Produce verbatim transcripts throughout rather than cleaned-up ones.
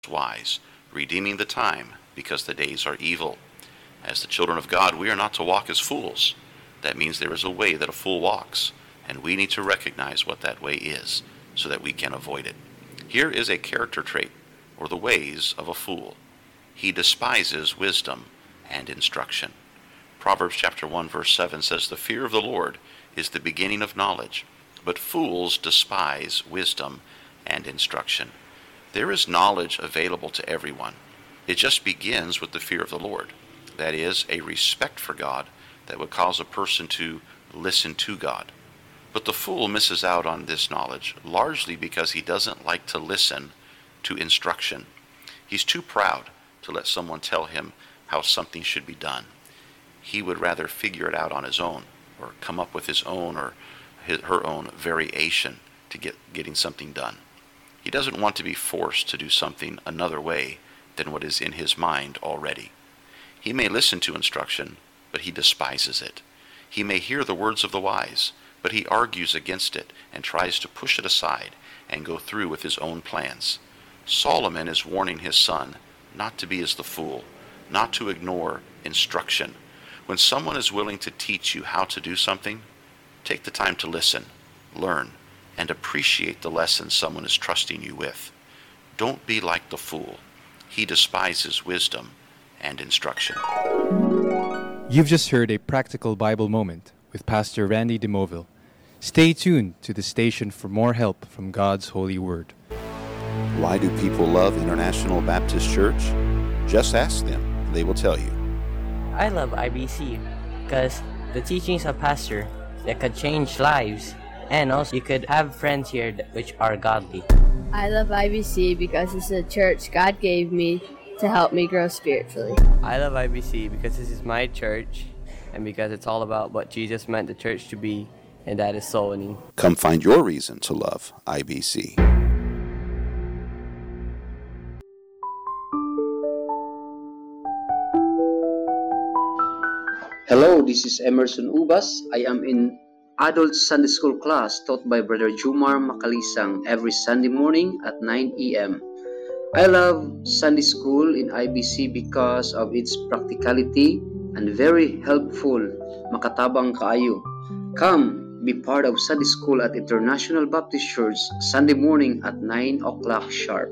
wise, redeeming the time, because the days are evil. As the children of God, we are not to walk as fools. That means there is a way that a fool walks, and we need to recognize what that way is so that we can avoid it. Here is a character trait, or the ways of a fool. He despises wisdom and instruction. Proverbs chapter one verse seven says, "The fear of the Lord is the beginning of knowledge, but fools despise wisdom and instruction." There is knowledge available to everyone. It just begins with the fear of the Lord. That is, a respect for God that would cause a person to listen to God. But the fool misses out on this knowledge largely because he doesn't like to listen to instruction. He's too proud to let someone tell him how something should be done. He would rather figure it out on his own, or come up with his own or his, her own variation to get getting something done. He doesn't want to be forced to do something another way than what is in his mind already. He may listen to instruction, but he despises it. He may hear the words of the wise, but he argues against it and tries to push it aside and go through with his own plans. Solomon is warning his son not to be as the fool, not to ignore instruction. When someone is willing to teach you how to do something, take the time to listen, learn, and appreciate the lesson someone is trusting you with. Don't be like the fool. He despises wisdom and instruction. You've just heard a practical Bible moment with Pastor Randy DeMoville. Stay tuned to the station for more help from God's holy word. Why do people love International Baptist Church? Just ask them, and they will tell you. I love I B C because the teachings of Pastor that could change lives, and also you could have friends here that, which are godly. I love I B C because it's a church God gave me to help me grow spiritually. I love I B C because this is my church and because it's all about what Jesus meant the church to be, and that is soul winning. Come find your reason to love I B C. Hello, this is Emerson Ubas. I am in Adult Sunday School class taught by Brother Jumar Makalisang every Sunday morning at nine a.m. I love Sunday School in I B C because of its practicality and very helpful. Makatabang kaayo. Come, be part of Sunday School at International Baptist Church Sunday morning at nine o'clock sharp.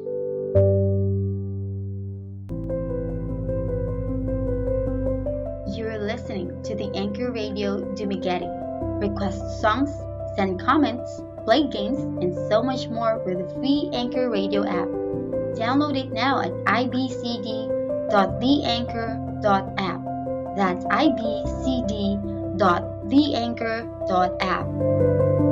You're listening to the Anchor Radio Dumaguete. Request songs, send comments, play games, and so much more with the free Anchor Radio app. Download it now at i b c d dot the anchor dot app. That's i b c d dot the anchor dot app.